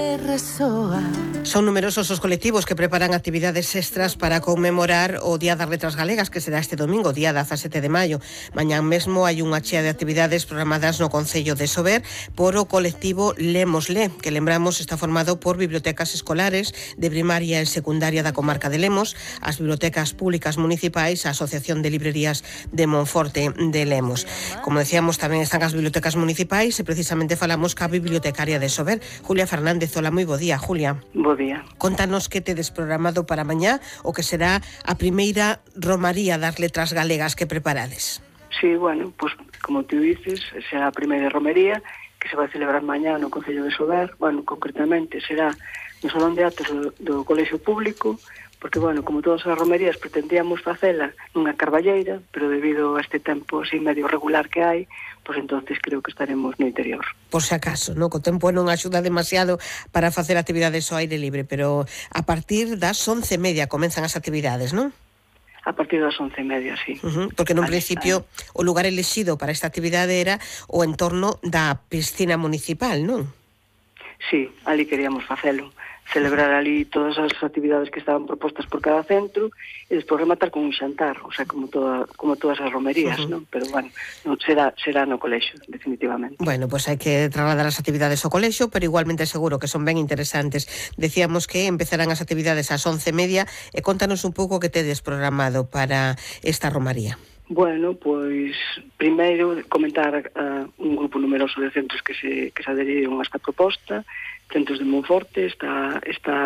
Son numerosos os colectivos que preparan actividades extras para conmemorar o Día das Letras Galegas, que será este domingo, día 17 de maio. Mañán mesmo hai unha chea de actividades programadas no Concello de Sober por o colectivo Lemosle, que lembramos está formado por bibliotecas escolares de primaria e secundaria da comarca de Lemos, as bibliotecas públicas municipais, a Asociación de Librerías de Monforte de Lemos. Como decíamos, tamén están as bibliotecas municipais e precisamente falamos ca bibliotecaria de Sober, Julia Fernández. Hola, moi bo día, Julia. Bo día. Contanos que tedes programado para mañá o que será a primeira romaría das letras galegas que preparades. Sí, bueno, pues como tú dices, será a primeira romería que se vai celebrar mañá no Concello de Sober. Bueno, concretamente será no Salón de Actos do Colexio Público, porque, bueno, como todas as romerías pretendíamos facela nunha carballeira, pero debido a este tempo así medio regular que hai, pois entonces creo que estaremos no interior. Por se acaso, no? O tempo non axuda demasiado para facer actividades ao aire libre, pero a partir das 11:30 comenzan as actividades, non? A partir das 11:30, sí. Porque nun principio o lugar elexido para esta actividade era o entorno da piscina municipal, non? Sí, ali queríamos facelo. Celebrar ali todas as actividades que estaban propostas por cada centro e despois rematar con un xantar, o sea, como todas as romerías, non? Pero, bueno, non será no colexio, definitivamente. Bueno, pues hai que trasladar as actividades ao colexio, pero igualmente seguro que son ben interesantes. Decíamos que empezarán as actividades ás 11:30 e contanos un pouco que tedes programado para esta romaría. Bueno, pois primeiro comentar un grupo numeroso de centros que se adheriron a esta proposta. Centros de Monforte, está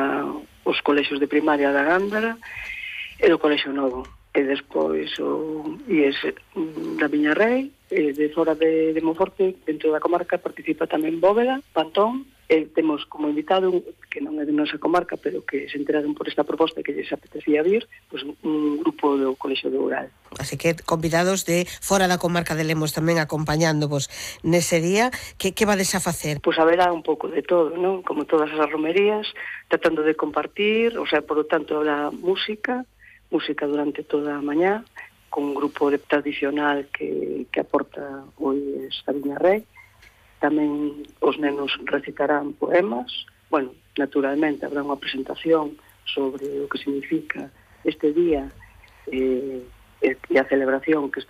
os colexios de primaria da Gándara e do Colexio Novo. E despois o IES da Viñarrei, de fora de Monforte, dentro da comarca, participa tamén Bóveda, Pantón, e temos como invitado, que non é de nosa comarca, pero que se enteraron por esta proposta que lles apetecía vir, pues un grupo do Colexio de Oural. Así que convidados de fora da comarca de Lemos tamén acompañándovos nese día. Que vades a facer? Pois haberá un pouco de todo, non? Como todas as romerías, tratando de compartir, o sea, por lo tanto, habrá música durante toda a mañá, con un grupo tradicional que aporta hoy esta Viñarrei. Tamén os nenos recitarán poemas. Bueno, naturalmente habrá unha presentación sobre o que significa este día e a celebración que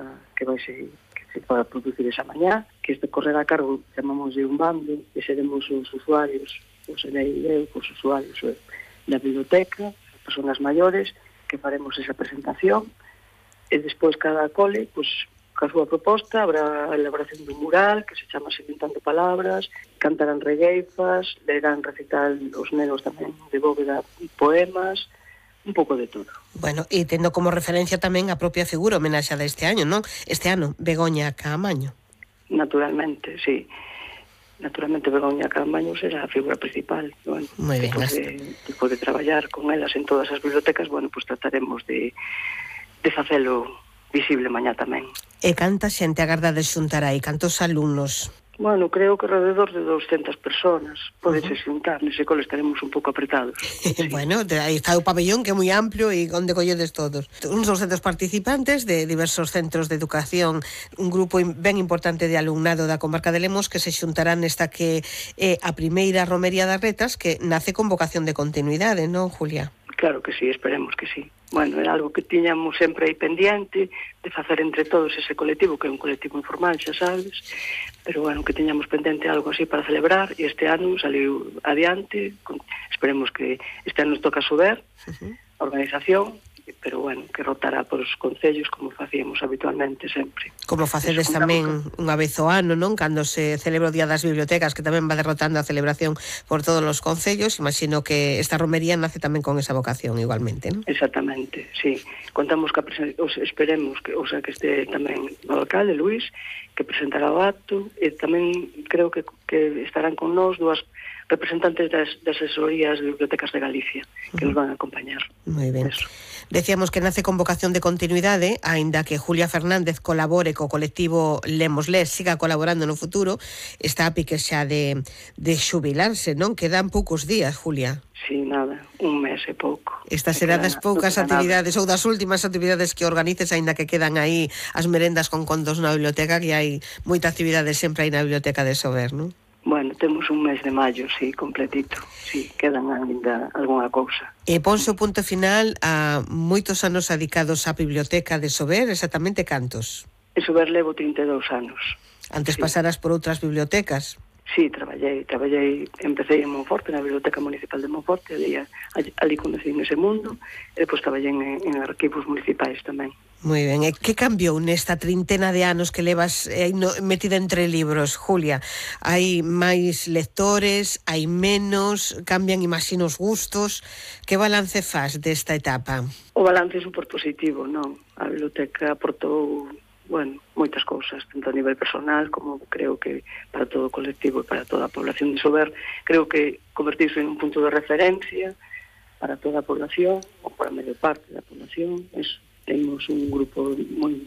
se vai producir esa mañá, que este correrá a cargo, chamamos de un bando, e seremos os usuarios, os usuarios da biblioteca, as persoas maiores, que faremos esa presentación, e despois cada cole, pois, ca súa proposta, habrá a elaboración dun mural que se chama Inventando Palabras, cantarán regueifas, lerán recital os nenos tamén de Bóveda poemas, un pouco de todo. Bueno, e tendo como referencia tamén a propia figura homenaxeada este año, non? Este ano, Begoña Caamaño. Naturalmente, sí. Naturalmente, Begoña Caamaño será a figura principal. Bueno, moi ben. Despois de traballar con elas en todas as bibliotecas, bueno, pues trataremos de facelo visible mañá tamén. E canta xente agardades xuntar aí? Cantos alumnos? Bueno, creo que alrededor de 200 personas podense xuntar, nese cole estaremos un pouco apretados. Sí. Bueno, aí está o pabellón que é moi amplio e onde colledes todos. Uns 200 participantes de diversos centros de educación, un grupo ben importante de alumnado da comarca de Lemos que se xuntarán nesta que é a primeira romería das letras que nace con vocación de continuidade, non, Julia? Claro que sí, esperemos que sí. Bueno, era algo que tiñamos sempre aí pendiente de facer entre todos ese colectivo, que é un colectivo informal, xa sabes, pero bueno, que tiñamos pendente algo así para celebrar, e este ano saliu adiante. Esperemos que este ano nos toca Sober, a organización, pero bueno, que rotará por os concellos como facíamos habitualmente sempre. Como facedes tamén unha vez ao ano, non? Cando se celebra o Día das Bibliotecas, que tamén va derrotando a celebración por todos os concellos, imagino que esta romería nace tamén con esa vocación igualmente, non? Exactamente, sí. Contamos que esperemos que, o sea, que este tamén o alcalde, Luís, que presentará o acto, e tamén creo que estarán con nós dúas representantes das asesorías de bibliotecas de Galicia, que nos van a acompañar. Moi ben. Decíamos que nace con vocación de continuidade, aínda que Julia Fernández colabore co colectivo Lemosle, siga colaborando no futuro, está a pique xa de xubilarse, non? Quedan poucos días, Julia. Sí, nada, un mes e pouco. Esta será das poucas actividades ou das últimas actividades que organices, aínda que quedan aí as merendas con contos na biblioteca, que hai moita actividade sempre aí na biblioteca de Sober, non? Bueno, temos un mes de maio, sí, completito. Sí, quedan ainda algunha cousa. E ponse o punto final a moitos anos adicados á biblioteca de Sober, exactamente cantos? En Sober levo 32 anos. Antes Sí. pasaras por outras bibliotecas? Sí, traballei, empecé en Monforte, na Biblioteca Municipal de Monforte, ali conocí ese mundo, e depois traballei en arquivos municipais tamén. Moi ben, e que cambiou nesta trintena de anos que levas metida entre libros, Julia? Hai máis lectores, hai menos, cambian, imagino, os gustos. Que balance faz desta etapa? O balance é super positivo, non? A biblioteca aportou, bueno, moitas cousas, tanto a nivel personal como creo que para todo o colectivo e para toda a población de Sober, creo que convertirse en un punto de referencia para toda a población, ou para a medio parte da población, eso. Temos un grupo moi